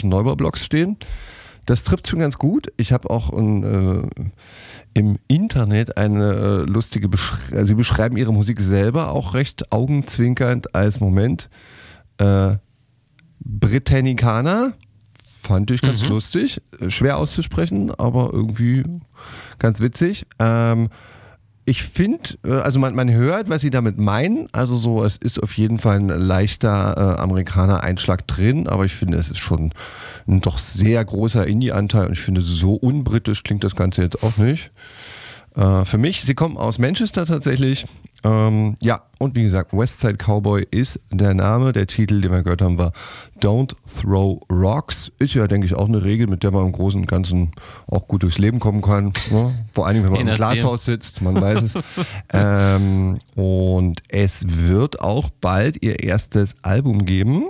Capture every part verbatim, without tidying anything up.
amerikanischen Neubaublocks stehen. Das trifft schon ganz gut. Ich habe auch ein, äh, im Internet eine äh, lustige Beschreibung. Also sie beschreiben ihre Musik selber auch recht augenzwinkernd als Moment. Äh, Britannicana. Fand ich ganz mhm. lustig. Schwer auszusprechen, aber irgendwie ganz witzig. Ähm, ich finde, also man, man hört, was sie damit meinen. Also so, es ist auf jeden Fall ein leichter äh, Amerikaner-Einschlag drin, aber ich finde, es ist schon ein doch sehr großer Indie-Anteil und ich finde, so unbritisch klingt das Ganze jetzt auch nicht. Äh, für mich, sie kommen aus Manchester tatsächlich. Ähm, ja, und wie gesagt, Westside Cowboy ist der Name. Der Titel, den wir gehört haben, war Don't Throw Rocks. Ist ja, denke ich, auch eine Regel, mit der man im Großen und Ganzen auch gut durchs Leben kommen kann. Ne? Vor allem, wenn man im Glashaus sitzt, man weiß es. ähm, und es wird auch bald ihr erstes Album geben.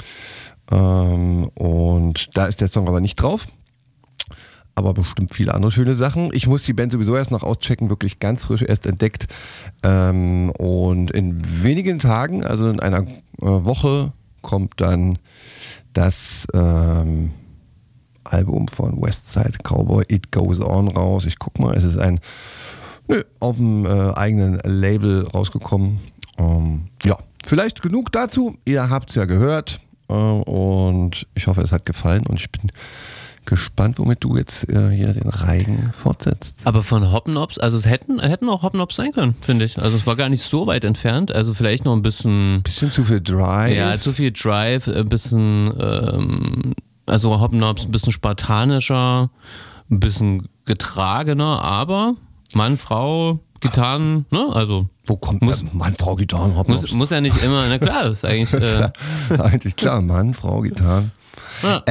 Ähm, und da ist der Song aber nicht drauf. Aber bestimmt viele andere schöne Sachen. Ich muss die Band sowieso erst noch auschecken, wirklich ganz frisch erst entdeckt. Ähm, und in wenigen Tagen, also in einer äh, Woche, kommt dann das ähm, Album von Westside Cowboy, It Goes On, raus. Ich guck mal, es ist ein nö, auf dem äh, eigenen Label rausgekommen. Ähm, ja, vielleicht genug dazu. Ihr habt es ja gehört. Äh, und ich hoffe, es hat gefallen. Und ich bin gespannt, womit du jetzt äh, hier den Reigen fortsetzt. Aber von Hopknops, also es hätten, hätten auch Hopknops sein können, finde ich. Also es war gar nicht so weit entfernt. Also vielleicht noch ein bisschen... Bisschen zu viel Drive. Ja, zu viel Drive, ein bisschen... Ähm, also Hopknops ein bisschen spartanischer, ein bisschen getragener, aber Mann, Frau, Gitarren, ne? Also... Wo kommt muss, Mann, Frau, Gitarren, Hopknops? Muss, muss ja nicht immer, na klar, das ist eigentlich... Äh, eigentlich klar, Mann, Frau, Gitarren. Ja.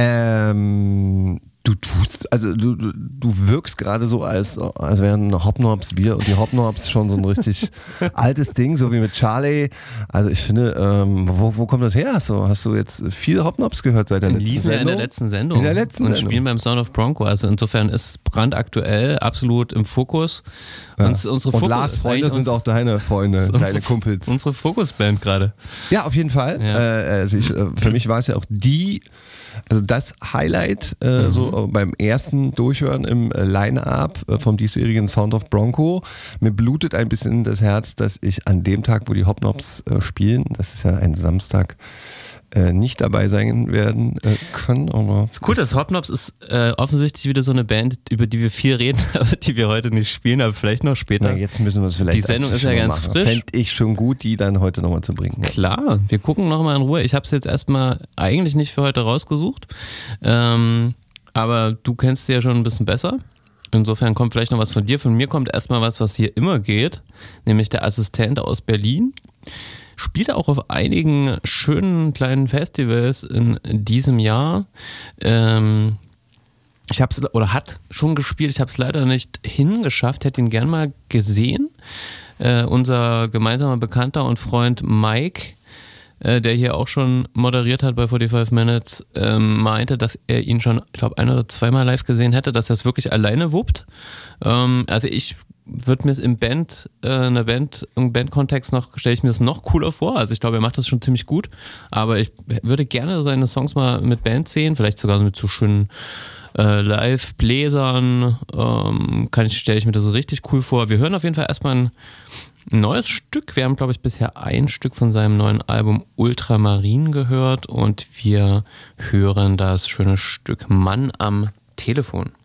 Ähm, du tust, also du, du, du wirkst gerade so, als, als wären Hopknops wir und die Hopknops schon so ein richtig altes Ding, so wie mit Charlie. Also ich finde, ähm, wo, wo kommt das her? Hast du, hast du jetzt viele Hopknops gehört seit der letzten Liefen Sendung? In der letzten Sendung. In der letzten und Sendung. Spielen beim Sound of Bronco. Also insofern ist brandaktuell, absolell im Fokus. Ja. Und, unsere und Fokus, Lars Freunde sind auch deine Freunde, deine Kumpels. Unsere Fokusband gerade. Ja, auf jeden Fall. Ja. Äh, also ich, für mich war es ja auch die, also das Highlight äh, mhm. so beim ersten Durchhören im äh, Line-Up äh, vom diesjährigen Sound of Bronco. Mir blutet ein bisschen das Herz, dass ich an dem Tag, wo die Hopknops äh, spielen, das ist ja ein Samstag, äh, nicht dabei sein werden äh, können. Aber das ist cool, dass Hopknops ist äh, offensichtlich wieder so eine Band, über die wir viel reden, aber die wir heute nicht spielen, aber vielleicht noch später. Na, jetzt müssen wir es vielleicht. Die Sendung ist ja ganz machen. frisch. Fände ich schon gut, die dann heute nochmal zu bringen. Klar, wir gucken nochmal in Ruhe. Ich habe es jetzt erstmal eigentlich nicht für heute rausgesucht, ähm, aber du kennst sie ja schon ein bisschen besser. Insofern kommt vielleicht noch was von dir. Von mir kommt erstmal was, was hier immer geht, nämlich der Assistent aus Berlin. Spielt auch auf einigen schönen kleinen Festivals in diesem Jahr. Ähm, ich habe es oder hat schon gespielt, ich habe es leider nicht hingeschafft, hätte ihn gern mal gesehen. Äh, unser gemeinsamer Bekannter und Freund Mike, äh, der hier auch schon moderiert hat bei forty-five Minutes, ähm, meinte, dass er ihn schon, ich glaube, ein oder zweimal live gesehen hätte, dass er es wirklich alleine wuppt. Ähm, also ich würde mir es im Band, äh, in der Band, im Bandkontext noch, stelle ich mir das noch cooler vor. Also ich glaube, er macht das schon ziemlich gut. Aber ich würde gerne seine Songs mal mit Band sehen, vielleicht sogar mit so schönen äh, Live-Bläsern. Ähm, kann ich, stelle ich mir das so richtig cool vor. Wir hören auf jeden Fall erstmal ein neues Stück. Wir haben, glaube ich, bisher ein Stück von seinem neuen Album Ultramarin gehört und wir hören das schöne Stück Mann am Telefon.